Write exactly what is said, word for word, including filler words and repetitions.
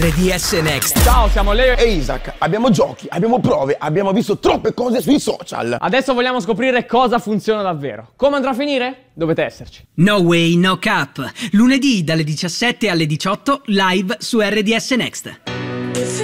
R D S Next. Ciao, siamo Leo e Isaac. Abbiamo giochi, abbiamo prove, abbiamo visto troppe cose sui social. Adesso vogliamo scoprire cosa funziona davvero. Come andrà a finire? Dovete esserci. No Way, No Cap. Lunedì dalle diciassette alle diciotto live su R D S Next.